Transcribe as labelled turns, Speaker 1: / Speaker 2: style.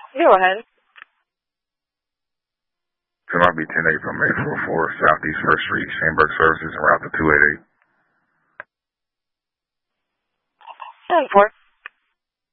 Speaker 1: Go ahead.
Speaker 2: Can I be 10-8 from 844 Southeast 1st Street, Schaumburg Services, and route to 288?
Speaker 1: 10-4.